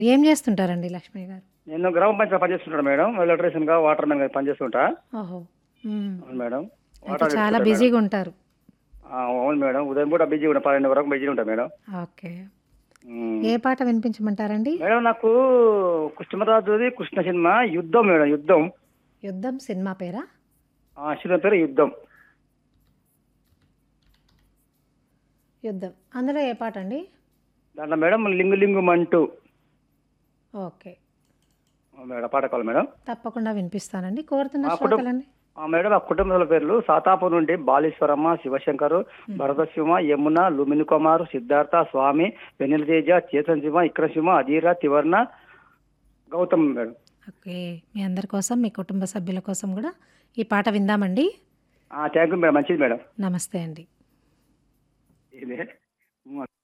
ఏం చేస్తుంటారండి లక్ష్మయ్య గారు? నేను గ్రామ పంచాయతీ పనిచేస్తుంటాను మేడం. ఎలక్ట్రీషియన్‌గా, వాటర్ మ్యాన్‌గా పనిచేస్తుంటా. ఓహో! హ్మ్. అవును మేడం. అయితే వాటర్ చాలా తెచ్చుకుంటా మేడం. బిజీగుంటారు. అవును మేడం. ఉదయం పూట బిజీగా ఉంటా. 12 వరకు బిజీగా ఉంటా మేడం. ఓకే. హ్మ్. ఏ పాట వినిపించమంటారండి? మేడం నాకు కృష్ణరాజుది 'కృష్ణ' సినిమా 'యుద్ధం' మేడం 'యుద్ధం'. 'యుద్ధం' సినిమా పేరా? సినిమా పేరు 'యుద్ధం'. 'యుద్ధం' అందులో ఏ పాటండి? దాంట్లో మేడం 'లింగు లింగు మంటూ' ఓకే. మేడం పాట కావాలి మేడం. తప్పకుండా వినిపిస్తానండి. కోరుతున్న మా కుటుంబ శ్రోతలండి? మేడం మా కుటుంబాల పేర్లు సాతాపూర్ నుండి బాలీశ్వరమ్మ, శివశంకరు, హ్మ్. భరతశివ, యమున, లుమిని కుమార్, సిద్ధార్థ, స్వామి, వెన్నెల తేజ, చేతన్ శివ, ఇక్రమ్ శివ, అధీర, తివర్ణ, గౌతమ్ మేడం. ఓకే. మీ అందరి కోసం, మీ కుటుంబ సభ్యుల కోసం గూడా ఈ పాట విందామండి. Thank you madam. మంచిది మేడం. నమస్తే అండి. ఇదే